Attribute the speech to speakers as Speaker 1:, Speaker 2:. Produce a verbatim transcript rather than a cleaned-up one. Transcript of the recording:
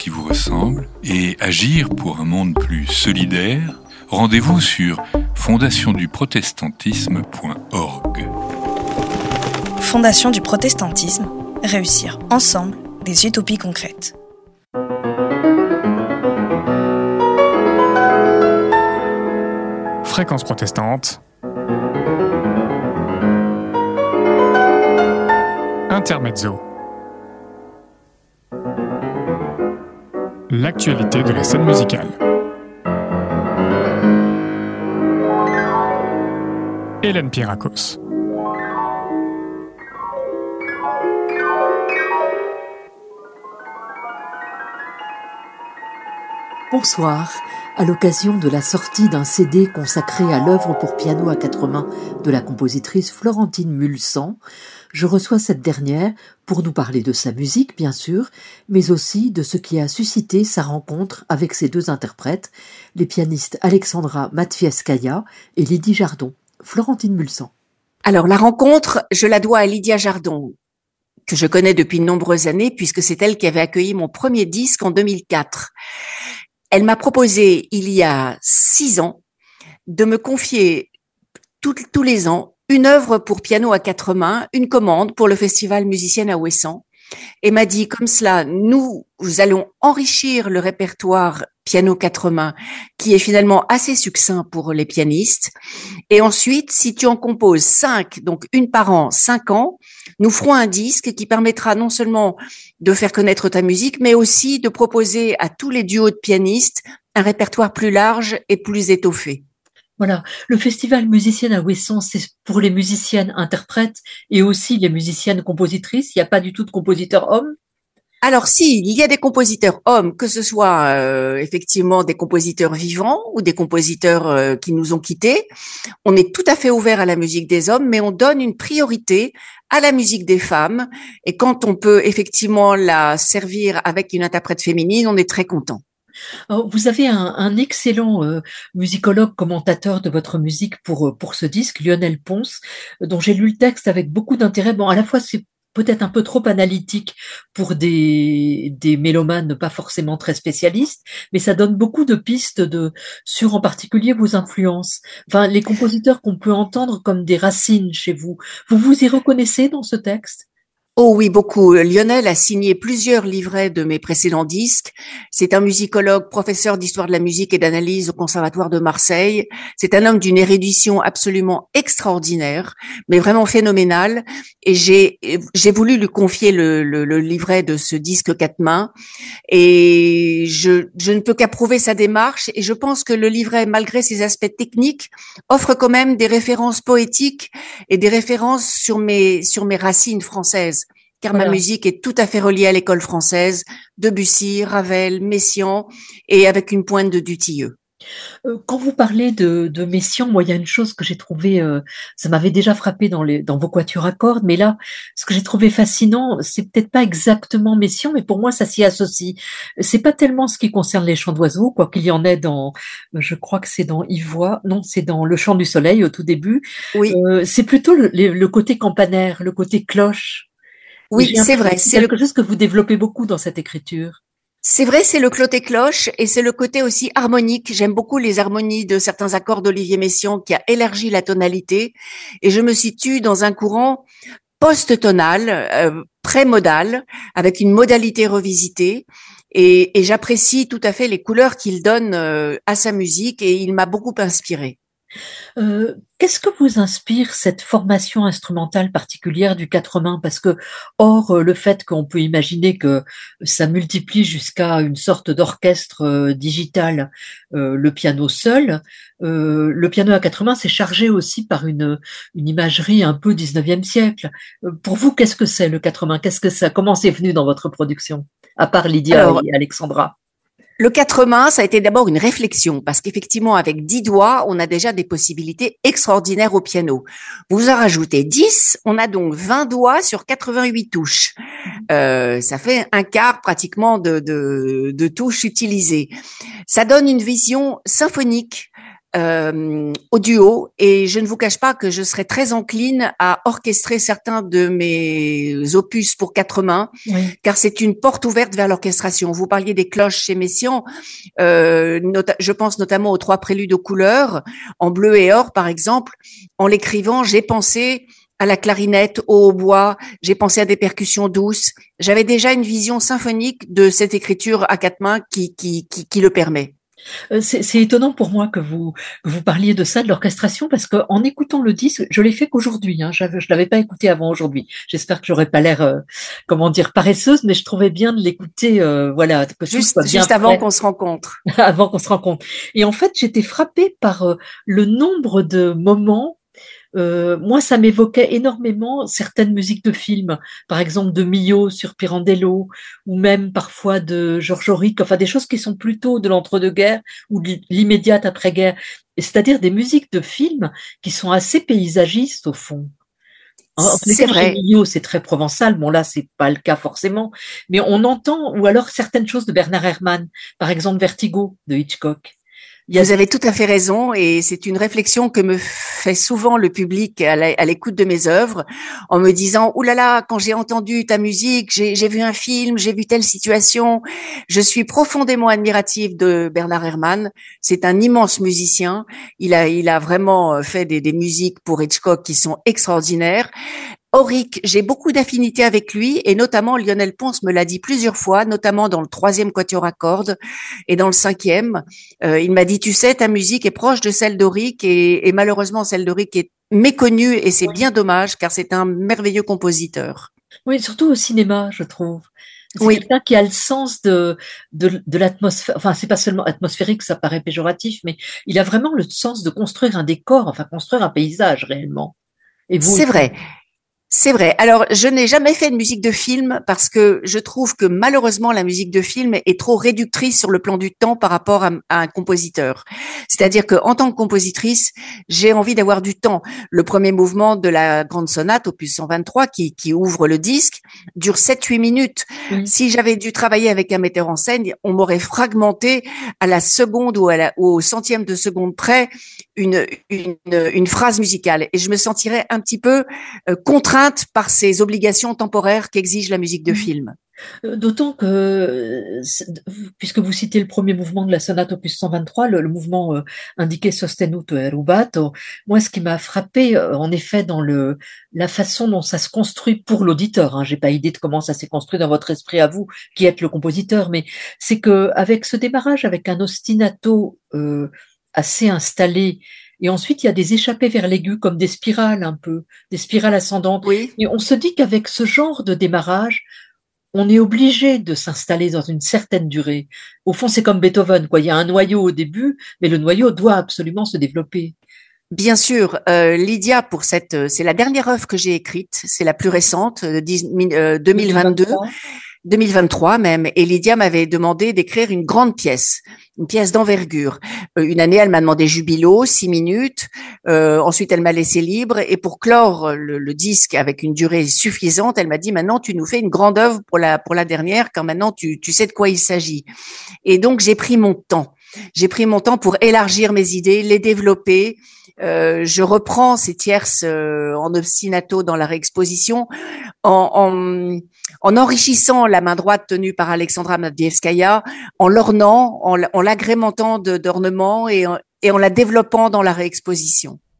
Speaker 1: qui vous ressemble et agir pour un monde plus solidaire, rendez-vous sur fondation du protestantisme point org.
Speaker 2: Fondation du protestantisme, réussir ensemble des utopies concrètes.
Speaker 3: Fréquence protestante. Intermezzo. L'actualité de la scène musicale. Hélène Pierrakos.
Speaker 4: Bonsoir. À l'occasion de la sortie d'un C D consacré à l'œuvre pour piano à quatre mains de la compositrice Florentine Mulsan, je reçois cette dernière pour nous parler de sa musique, bien sûr, mais aussi de ce qui a suscité sa rencontre avec ses deux interprètes, les pianistes Alexandra Matvievskaya et Lydie Jardon. Florentine Mulsan.
Speaker 5: Alors, la rencontre, je la dois à Lydia Jardon, que je connais depuis de nombreuses années, puisque c'est elle qui avait accueilli mon premier disque en deux mille quatre. Elle m'a proposé, il y a six ans, de me confier tout, tous les ans une œuvre pour piano à quatre mains, une commande pour le festival Musicienne à Ouessant, et m'a dit, comme cela, nous, nous allons enrichir le répertoire piano quatre mains, qui est finalement assez succinct pour les pianistes. Et ensuite, si tu en composes cinq, donc une par an, cinq ans, nous ferons un disque qui permettra non seulement de faire connaître ta musique, mais aussi de proposer à tous les duos de pianistes un répertoire plus large et plus étoffé.
Speaker 4: Voilà, le festival Musicienne à Ouessant, c'est pour les musiciennes interprètes et aussi les musiciennes compositrices. Il n'y a pas du tout de compositeurs hommes?
Speaker 5: Alors si, il y a des compositeurs hommes, que ce soit euh, effectivement des compositeurs vivants ou des compositeurs euh, qui nous ont quittés. On est tout à fait ouvert à la musique des hommes, mais on donne une priorité à la musique des femmes. Et quand on peut effectivement la servir avec une interprète féminine, on est très content.
Speaker 4: Alors, vous avez un, un excellent euh, musicologue commentateur de votre musique pour, pour ce disque, Lionel Ponce, dont j'ai lu le texte avec beaucoup d'intérêt. Bon, à la fois, c'est peut-être un peu trop analytique pour des, des mélomanes pas forcément très spécialistes, mais ça donne beaucoup de pistes de, sur en particulier vos influences. Enfin, les compositeurs qu'on peut entendre comme des racines chez vous. Vous vous y reconnaissez dans ce texte ?
Speaker 5: Oh oui, beaucoup. Lionel a signé plusieurs livrets de mes précédents disques. C'est un musicologue, professeur d'histoire de la musique et d'analyse au Conservatoire de Marseille. C'est un homme d'une érudition absolument extraordinaire, mais vraiment phénoménale. Et j'ai, j'ai voulu lui confier le, le, le livret de ce disque quatre mains. Et je, je ne peux qu'approuver sa démarche. Et je pense que le livret, malgré ses aspects techniques, offre quand même des références poétiques et des références sur mes, sur mes racines françaises. Car voilà. Ma musique est tout à fait reliée à l'école française, Debussy, Ravel, Messiaen, et avec une pointe de Dutilleux.
Speaker 4: Quand vous parlez de, de Messiaen, moi, il y a une chose que j'ai trouvé, euh, ça m'avait déjà frappé dans, les, dans vos quatuors à cordes, mais là, ce que j'ai trouvé fascinant, c'est peut-être pas exactement Messiaen, mais pour moi, ça s'y associe. C'est pas tellement ce qui concerne les chants d'oiseaux, quoi qu'il y en ait dans, je crois que c'est dans Ivoire, non, c'est dans Le Chant du Soleil au tout début.
Speaker 5: Oui.
Speaker 4: Euh, c'est plutôt le, le côté campanaire, le côté cloche.
Speaker 5: Oui, c'est vrai.
Speaker 4: C'est quelque le... chose que vous développez beaucoup dans cette écriture.
Speaker 5: C'est vrai, c'est le côté cloche et c'est le côté aussi harmonique. J'aime beaucoup les harmonies de certains accords d'Olivier Messiaen qui a élargi la tonalité et je me situe dans un courant post-tonal, euh, pré-modal, avec une modalité revisitée et, et j'apprécie tout à fait les couleurs qu'il donne euh, à sa musique et il m'a beaucoup inspirée.
Speaker 4: Euh, qu'est-ce que vous inspire cette formation instrumentale particulière du quatre mains? Parce que, hors le fait qu'on peut imaginer que ça multiplie jusqu'à une sorte d'orchestre euh, digital euh, le piano seul, euh, le piano à quatre mains, c'est chargé aussi par une, une imagerie un peu dix-neuvième siècle. Euh, pour vous, qu'est-ce que c'est le quatre mains? Qu'est-ce que ça, comment c'est venu dans votre production? À part Lydia Alors, et Alexandra.
Speaker 5: Le quatre mains, ça a été d'abord une réflexion parce qu'effectivement, avec dix doigts, on a déjà des possibilités extraordinaires au piano. Vous en rajoutez dix, on a donc vingt doigts sur quatre-vingt-huit touches. Euh, ça fait un quart pratiquement de, de, de touches utilisées. Ça donne une vision symphonique euh, au duo, et je ne vous cache pas que je serais très encline à orchestrer certains de mes opus pour quatre mains, oui. car c'est une porte ouverte vers l'orchestration. Vous parliez des cloches chez Messiaen, euh, nota- je pense notamment aux trois préludes aux couleurs, en bleu et or par exemple. En l'écrivant, j'ai pensé à la clarinette, au hautbois, j'ai pensé à des percussions douces. J'avais déjà une vision symphonique de cette écriture à quatre mains qui, qui, qui, qui le permet.
Speaker 4: C'est, c'est étonnant pour moi que vous, que vous parliez de ça, de l'orchestration, parce que en écoutant le disque, je l'ai fait qu'aujourd'hui. Hein, je l'avais pas écouté avant aujourd'hui. J'espère que j'aurais pas l'air, euh, comment dire, paresseuse, mais je trouvais bien de l'écouter. Euh, voilà, que
Speaker 5: juste,
Speaker 4: soit bien
Speaker 5: juste avant qu'on se rencontre.
Speaker 4: avant qu'on se rencontre. Et en fait, j'étais frappée par euh, le nombre de moments. Euh, moi, ça m'évoquait énormément certaines musiques de films, par exemple de Milhaud sur Pirandello, ou même parfois de Georges Auric, enfin des choses qui sont plutôt de l'entre-deux-guerres ou de l'immédiate après-guerre, c'est-à-dire des musiques de films qui sont assez paysagistes au fond. En tout cas, chez Milhaud, c'est très provençal. Bon, là, c'est pas le cas forcément, mais on entend, ou alors certaines choses de Bernard Herrmann, par exemple Vertigo de Hitchcock.
Speaker 5: Vous avez tout à fait raison, et c'est une réflexion que me fait souvent le public à l'écoute de mes œuvres, en me disant « Ouh là là, quand j'ai entendu ta musique, j'ai, j'ai vu un film, j'ai vu telle situation. » Je suis profondément admirative de Bernard Herrmann. C'est un immense musicien. Il a, il a vraiment fait des, des musiques pour Hitchcock qui sont extraordinaires. Auric, j'ai beaucoup d'affinités avec lui, et notamment Lionel Pons me l'a dit plusieurs fois, notamment dans le troisième quatuor à cordes et dans le cinquième. Euh, il m'a dit, tu sais, ta musique est proche de celle d'Auric, et, et malheureusement celle d'Auric est méconnue, et c'est bien dommage car c'est un merveilleux compositeur.
Speaker 4: Oui, surtout au cinéma, je trouve. C'est
Speaker 5: oui.
Speaker 4: quelqu'un qui a le sens de, de, de l'atmosphère. Enfin, c'est pas seulement atmosphérique, ça paraît péjoratif, mais il a vraiment le sens de construire un décor, enfin construire un paysage réellement.
Speaker 5: Et vous, c'est vrai. C'est vrai. Alors, je n'ai jamais fait de musique de film parce que je trouve que malheureusement la musique de film est trop réductrice sur le plan du temps par rapport à, à un compositeur. C'est-à-dire que en tant que compositrice, j'ai envie d'avoir du temps. Le premier mouvement de la grande sonate, opus cent vingt-trois, qui, qui ouvre le disque, dure sept huit minutes. Mmh. Si j'avais dû travailler avec un metteur en scène, on m'aurait fragmenté à la seconde ou, à la, ou au centième de seconde près une, une, une phrase musicale, et je me sentirais un petit peu euh, contrainte par ces obligations temporaires qu'exige la musique de film.
Speaker 4: D'autant que, puisque vous citez le premier mouvement de la sonate opus cent vingt-trois, le, le mouvement euh, indiqué sostenuto e rubato, moi ce qui m'a frappé euh, en effet dans le la façon dont ça se construit pour l'auditeur, hein, j'ai pas idée de comment ça s'est construit dans votre esprit à vous qui êtes le compositeur, mais c'est que avec ce démarrage avec un ostinato euh, assez installé, et ensuite, il y a des échappées vers l'aigu, comme des spirales un peu, des spirales ascendantes.
Speaker 5: Oui.
Speaker 4: Et on se dit qu'avec ce genre de démarrage, on est obligé de s'installer dans une certaine durée. Au fond, c'est comme Beethoven, quoi. Il y a un noyau au début, mais le noyau doit absolument se développer.
Speaker 5: Bien sûr, euh, Lydia, pour cette, c'est la dernière œuvre que j'ai écrite, c'est la plus récente, euh, deux mille vingt-deux. deux mille vingt-trois même, et Lydia m'avait demandé d'écrire une grande pièce, une pièce d'envergure. Euh, une année, elle m'a demandé Jubilo, six minutes. Euh, ensuite, elle m'a laissé libre, et pour clore le, le disque avec une durée suffisante, elle m'a dit maintenant tu nous fais une grande œuvre pour la pour la dernière, quand maintenant tu tu sais de quoi il s'agit. Et donc j'ai pris mon temps. J'ai pris mon temps pour élargir mes idées, les développer. Euh, je reprends ces tierces euh, en ostinato dans la réexposition, en, en, en enrichissant la main droite tenue par Alexandra Mavdievskaya, en l'ornant, en, en l'agrémentant de, d'ornements, et en, et en la développant dans la réexposition.